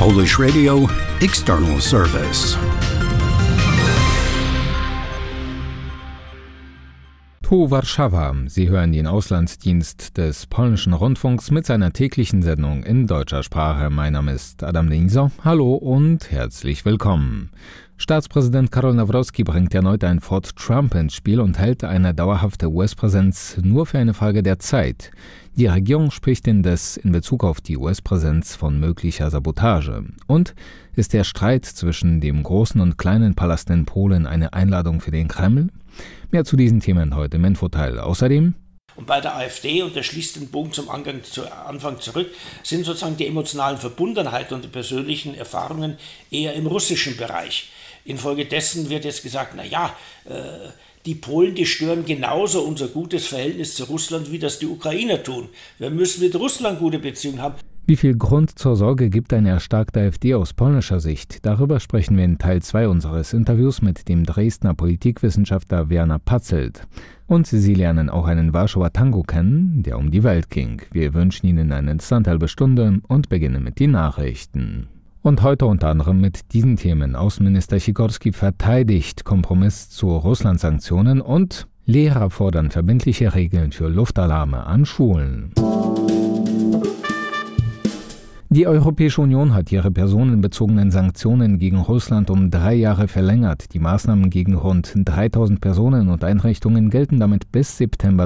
Polish Radio External Service. Tu Warszawa. Sie hören den Auslandsdienst des polnischen Rundfunks mit seiner täglichen Sendung in deutscher Sprache. Mein Name ist Adam Deniser. Hallo und herzlich willkommen. Staatspräsident Karol Nawrocki bringt erneut ein Fort Trump ins Spiel und hält eine dauerhafte US-Präsenz nur für eine Frage der Zeit. Die Regierung spricht indes in Bezug auf die US-Präsenz von möglicher Sabotage. Und ist der Streit zwischen dem großen und kleinen Palast in Polen eine Einladung für den Kreml? Mehr zu diesen Themen heute im Infoteil. Außerdem: Und bei der AfD, und der schließt den Bogen zum Anfang zurück, sind sozusagen die emotionalen Verbundenheit und die persönlichen Erfahrungen eher im russischen Bereich. Infolgedessen wird jetzt gesagt, die Polen, die stören genauso unser gutes Verhältnis zu Russland, wie das die Ukrainer tun. Wir müssen mit Russland gute Beziehungen haben. Wie viel Grund zur Sorge gibt eine erstarkte AfD aus polnischer Sicht? Darüber sprechen wir in Teil 2 unseres Interviews mit dem Dresdner Politikwissenschaftler Werner Patzelt. Und Sie lernen auch einen Warschauer Tango kennen, der um die Welt ging. Wir wünschen Ihnen eine interessante halbe Stunde und beginnen mit den Nachrichten. Und heute unter anderem mit diesen Themen: Außenminister Sikorski verteidigt Kompromiss zu Russland-Sanktionen und Lehrer fordern verbindliche Regeln für Luftalarme an Schulen. Die Europäische Union hat ihre personenbezogenen Sanktionen gegen Russland um 3 Jahre verlängert. Die Maßnahmen gegen rund 3000 Personen und Einrichtungen gelten damit bis September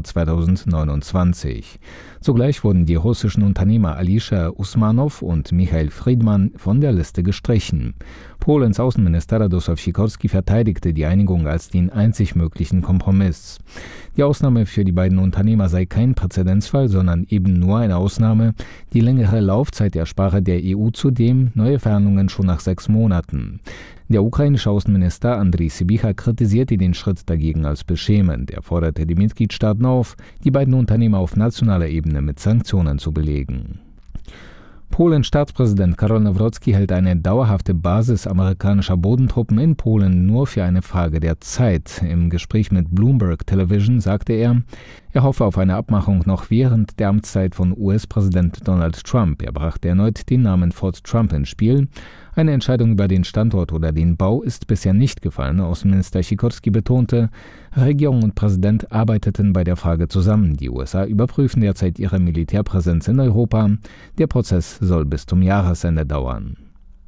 2029. Zugleich wurden die russischen Unternehmer Alisher Usmanow und Michail Friedman von der Liste gestrichen. Polens Außenminister Radosław Sikorski verteidigte die Einigung als den einzig möglichen Kompromiss. Die Ausnahme für die beiden Unternehmer sei kein Präzedenzfall, sondern eben nur eine Ausnahme. Die längere Laufzeit erspare der EU zudem neue Verhandlungen schon nach 6 Monaten. Der ukrainische Außenminister Andriy Sybiha kritisierte den Schritt dagegen als beschämend. Er forderte die Mitgliedstaaten auf, die beiden Unternehmer auf nationaler Ebene mit Sanktionen zu belegen. Polens Staatspräsident Karol Nawrocki hält eine dauerhafte Basis amerikanischer Bodentruppen in Polen nur für eine Frage der Zeit. Im Gespräch mit Bloomberg Television sagte er hoffe auf eine Abmachung noch während der Amtszeit von US-Präsident Donald Trump. Er brachte erneut den Namen Fort Trump ins Spiel. Eine Entscheidung über den Standort oder den Bau ist bisher nicht gefallen. Außenminister Sikorski betonte, Regierung und Präsident arbeiteten bei der Frage zusammen. Die USA überprüfen derzeit ihre Militärpräsenz in Europa. Der Prozess soll bis zum Jahresende dauern.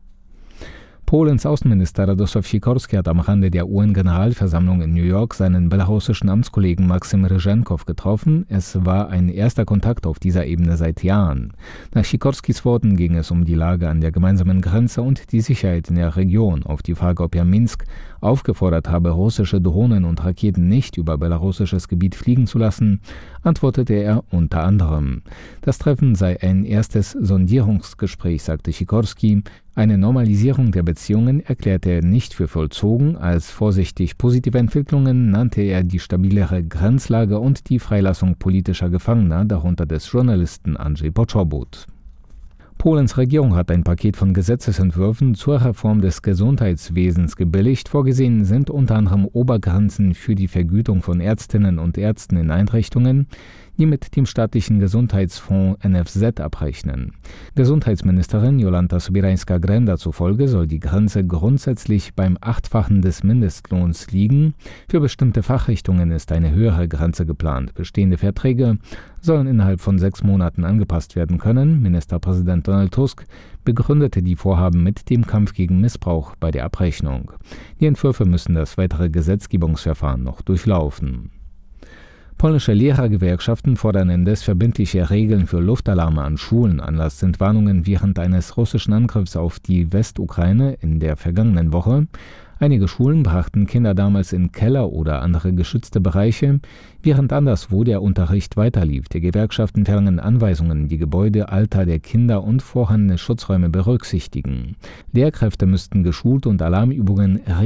Polens Außenminister Radosław Sikorski hat am Rande der UN-Generalversammlung in New York seinen belarussischen Amtskollegen Maksym Ryzhenkow getroffen. Es war ein erster Kontakt auf dieser Ebene seit Jahren. Nach Sikorskis Worten ging es um die Lage an der gemeinsamen Grenze und die Sicherheit in der Region. Auf die Frage, ob er Minsk aufgefordert habe, russische Drohnen und Raketen nicht über belarussisches Gebiet fliegen zu lassen, antwortete er unter anderem: Das Treffen sei ein erstes Sondierungsgespräch, sagte Sikorski. Eine Normalisierung der Beziehungen erklärte er nicht für vollzogen. Als vorsichtig positive Entwicklungen nannte er die stabilere Grenzlage und die Freilassung politischer Gefangener, darunter des Journalisten Andrzej Poczobut. Polens Regierung hat ein Paket von Gesetzesentwürfen zur Reform des Gesundheitswesens gebilligt. Vorgesehen sind unter anderem Obergrenzen für die Vergütung von Ärztinnen und Ärzten in Einrichtungen, die mit dem staatlichen Gesundheitsfonds NFZ abrechnen. Gesundheitsministerin Jolanta Sobierańska-Grenda zufolge soll die Grenze grundsätzlich beim 8-fachen des Mindestlohns liegen. Für bestimmte Fachrichtungen ist eine höhere Grenze geplant. Bestehende Verträge sollen innerhalb von 6 Monaten angepasst werden können. Ministerpräsident Donald Tusk begründete die Vorhaben mit dem Kampf gegen Missbrauch bei der Abrechnung. Die Entwürfe müssen das weitere Gesetzgebungsverfahren noch durchlaufen. Polnische Lehrergewerkschaften fordern indes verbindliche Regeln für Luftalarme an Schulen. Anlass sind Warnungen während eines russischen Angriffs auf die Westukraine in der vergangenen Woche. Einige Schulen brachten Kinder damals in Keller oder andere geschützte Bereiche, während anderswo der Unterricht weiterlief. Die Gewerkschaften verlangen Anweisungen, die Gebäudealter der Kinder und vorhandene Schutzräume berücksichtigen. Lehrkräfte müssten geschult und Alarmübungen